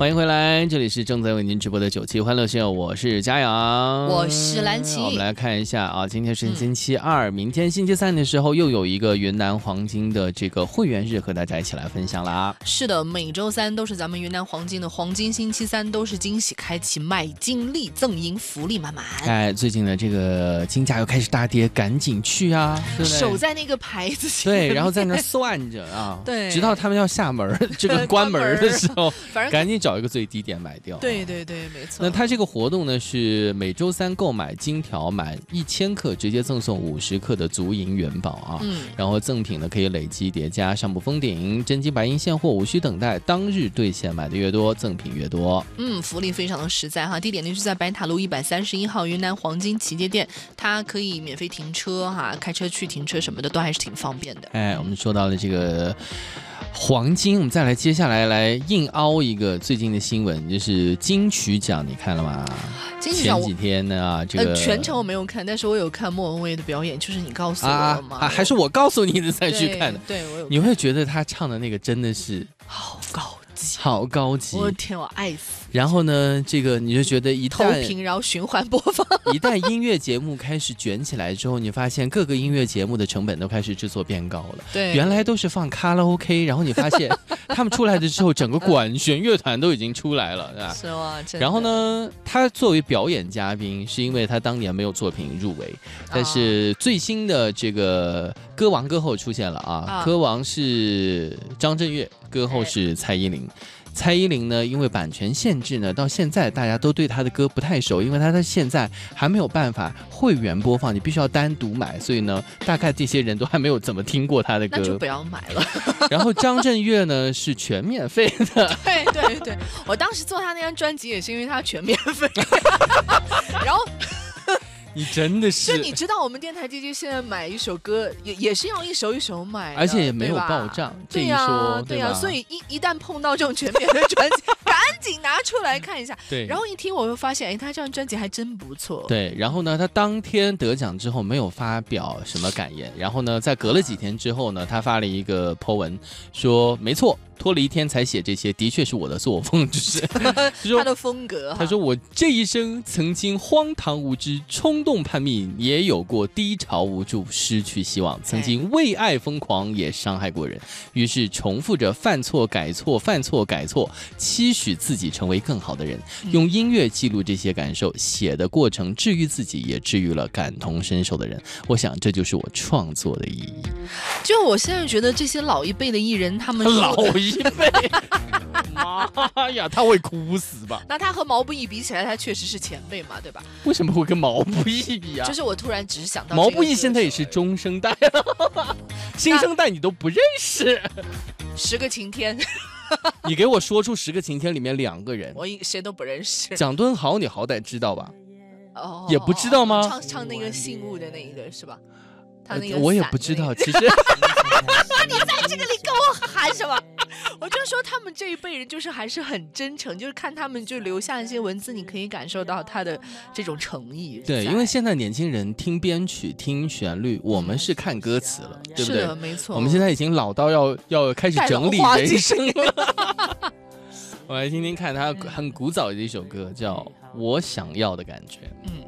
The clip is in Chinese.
欢迎回来，这里是正在为您直播的九七欢乐秀，我是嘉阳， 我是蓝琪。 我们来看一下啊，今天是星期二，明天星期三的时候又有一个云南黄金的这个会员日和大家一起来分享啦。 是的，每周三都是咱们云南黄金的黄金星期三，都是惊喜开启，买金利赠银，福利满满。 哎，最近的这个金价又开始大跌，赶紧去啊，对不对？ 守在那个牌子前面， 对，然后在那算着啊， 对， 直到他们要下门这个关门的时候， 反正赶紧找一个最低点买掉。 对对对，没错。 那它这个活动呢是每周三购买金条满1000克，直接赠送50克的足银元宝啊。然后赠品呢可以累积叠加，上不封顶，真金白银现货，无需等待，当日兑现，买的越多赠品越多。 福利非常的实在哈。地点呢是在白塔路131号云南黄金旗舰店，它可以免费停车哈，开车去停车什么的都还是挺方便的。 哎，我们说到了这个黄金，我们再来接下来来硬凹一个最近的新闻，就是金曲奖，你看了吗？ 金曲奖前几天呢，这个全程我没有看，但是我有看莫文蔚的表演，就是你告诉我了吗？ 还是我告诉你的才去看的？ 对，我有看。 你会觉得他唱的那个真的是好高级， 好高级！ 我的天，我爱死！ 然后呢，这个你就觉得投屏然后循环播放， 一旦音乐节目开始卷起来之后，你发现各个音乐节目的成本都开始制作变高了。 对， 原来都是放卡拉 OK， 然后你发现他们出来的时候，整个管弦乐团都已经出来了，对吧？ 是吗？ 然后呢，他作为表演嘉宾，是因为他当年没有作品入围，但是最新的这个歌王歌后出现了啊，歌王是张震岳，歌后是蔡依林。蔡依林呢，因为版权限制呢，到现在大家都对她的歌不太熟，因为她现在还没有办法会员播放，你必须要单独买，所以呢，大概这些人都还没有怎么听过她的歌， 那就不要买了。 然后张震岳呢是全免费的， 对，我当时做他那张专辑也是因为他全免费，然后。 你真的是， 就你知道我们电台 DJ 现在买一首歌也是要一首一首买， 而且也没有报账，这一说对呀，所以一旦碰到这种全免的专辑，赶紧拿出来看一下。 对， 然后一听我又发现，哎，他这张专辑还真不错。 对，然后呢，他当天得奖之后没有发表什么感言，然后呢，在隔了几天之后呢，他发了一个 po 文，说没错。拖了一天才写这些，的确是我的作风，就是他的风格。 他说我这一生曾经荒唐无知、冲动叛逆，也有过低潮无助、失去希望，曾经为爱疯狂，也伤害过人。于是重复着犯错改错，犯错改错，期许自己成为更好的人。用音乐记录这些感受，写的过程治愈自己，也治愈了感同身受的人。我想这就是我创作的意义。 就我现在觉得这些老一辈的艺人，他们老一辈，妈呀，他会哭死吧？ 那他和毛不易比起来，他确实是前辈嘛，对吧？ 为什么会跟毛不易比啊？ 就是我突然只是想到， 毛不易现在也是中生代了，新生代你都不认识。 10个晴天， 你给我说出10个晴天里面2个人， 我谁都不认识。 蒋敦豪你好歹知道吧？ 哦， 也不知道吗？ 唱那个信物的那一个是吧？ 我也不知道，其实你在这个里跟我喊什么？我就说他们这一辈人就是还是很真诚，就是看他们就留下一些文字，你可以感受到他的这种诚意。 对，因为现在年轻人听编曲、听旋律，我们是看歌词了，对不对？ 是的，没错。 我们现在已经老到要开始整理人生了。我来听听看他很古早的一首歌，叫《我想要的感觉》。